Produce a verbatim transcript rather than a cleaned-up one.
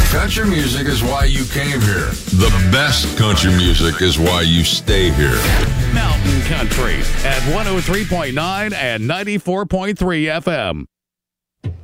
Country music is why you came here. The best country music is why you stay here. Mountain Country at one oh three point nine and ninety-four point three F M.